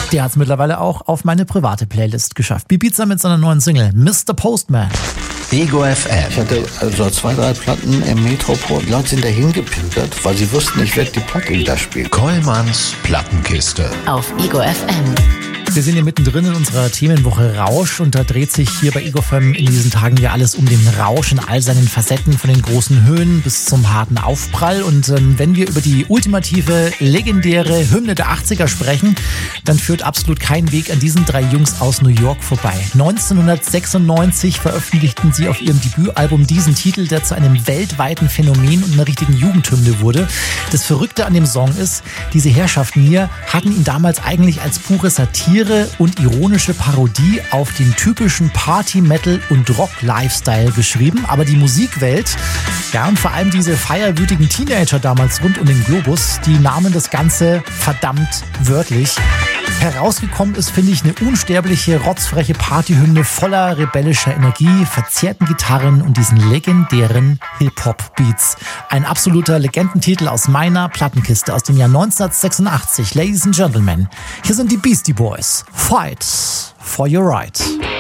Der hat es mittlerweile auch auf meine private Playlist geschafft. Ibiza mit seiner neuen Single Mr. Postman. Ego FM. Ich hatte also 2, 3 Platten im Metropol. Die Leute sind dahin gepimpert, weil sie wussten, ich werde die Platte da spielen. Kollmanns Plattenkiste. Auf Ego FM. Wir sind hier mittendrin in unserer Themenwoche Rausch und da dreht sich hier bei Ego FM in diesen Tagen ja alles um den Rausch in all seinen Facetten, von den großen Höhen bis zum harten Aufprall. Und wenn wir über die ultimative, legendäre Hymne der 80er sprechen, dann führt absolut kein Weg an diesen 3 Jungs aus New York vorbei. 1996 veröffentlichten sie auf ihrem Debütalbum diesen Titel, der zu einem weltweiten Phänomen und einer richtigen Jugendhymne wurde. Das Verrückte an dem Song ist, diese Herrschaften hier hatten ihn damals eigentlich als pure Satire und ironische Parodie auf den typischen Party-Metal- und Rock-Lifestyle geschrieben. Aber die Musikwelt, ja, und vor allem diese feierwütigen Teenager damals rund um den Globus, die nahmen das Ganze verdammt wörtlich. Herausgekommen ist, finde ich, eine unsterbliche, rotzfreche Partyhymne voller rebellischer Energie, verzerrten Gitarren und diesen legendären Hip-Hop-Beats. Ein absoluter Legendentitel aus meiner Plattenkiste aus dem Jahr 1986. Ladies and Gentlemen, hier sind die Beastie Boys. Fight for your right.